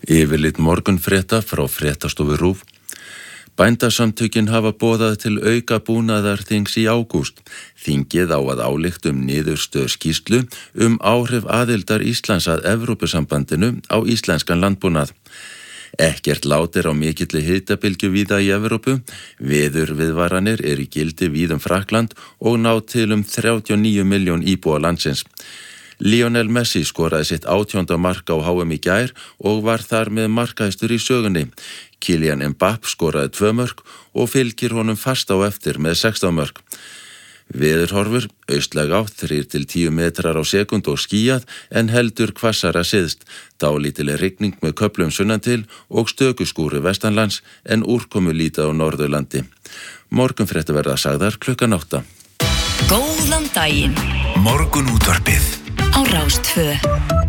Yfirlit morgunfrétta frá fréttastofu RÚV. Bændasamtökin hafa boðað til auka búnaðarþings í ágúst. Þingið á að álykta niðurstöðu skýrslu áhrif aðildar Íslands að Evrópusambandinu á íslenskan landbúnað. Ekkert lát á mikilli hitabylgju víða í Evrópu. Veðurviðvaranir í gildi víða Frakkland og ná til 39 milljón íbúa landsins. Lionel Messi skoraði sitt 18. mark á HM í gær og var þar með markahæstur í sögunni. Kylian Mbappé skoraði 2 mörk og fylgir honum fast á eftir með 16 mörk. Veðurhorfur, austlæg átt 3-10 metrar á sekúndu og skýjað en heldur hvassara syðst. Dálítileg rigning með köflum sunnan til og stökuskúri vestanlands en úrkomu lítið á Norðurlandi. Morgunfréttir verða sagðar klukkan 8. Góðan daginn. Morgunútvarpið Á Rás 2.